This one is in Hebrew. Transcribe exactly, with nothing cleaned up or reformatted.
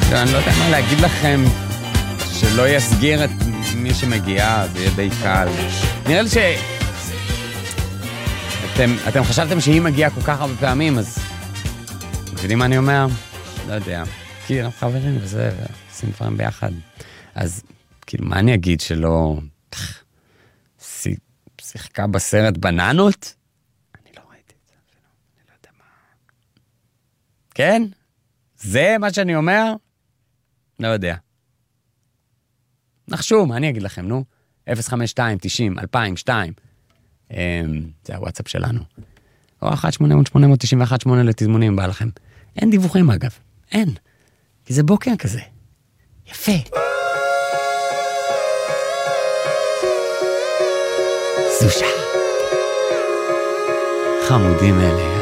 אני לא יודע מה להגיד לכם, שלא יסגיר את מי שמגיע, זה יהיה די קל. נראה לי ש... אתם, אתם חשבתם שהיא מגיעה כל כך הרבה פעמים, אז... מבינים מה אני אומר? לא יודע. כי אנחנו חברים וזה, ועושים דברים ביחד. אז, כאילו, מה אני אגיד שלא... שיחקה בסרט בננות? אני לא ראיתי את זה אפילו. אני לא יודע מה... כן? זה מה שאני אומר? לא יודע. נחשו, מה אני אגיד לכם, נו? אפס חמש שתיים תשעים אלפיים ושתיים. זה הוואטסאפ שלנו. או אחת שמונה אפס אפס שמונה תשע אחת שמונה לתזמונים בא לכם. אין דיווחים אגב. אין. כי זה בוקר כזה. יפה. זושה. חמודים אלה.